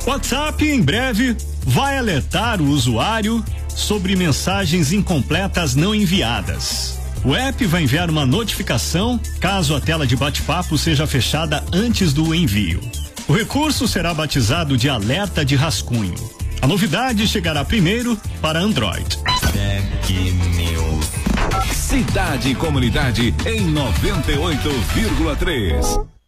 WhatsApp, em breve, vai alertar o usuário sobre mensagens incompletas não enviadas. O app vai enviar uma notificação caso a tela de bate-papo seja fechada antes do envio. O recurso será batizado de alerta de rascunho. A novidade chegará primeiro para Android. Cidade e Comunidade em 98,3.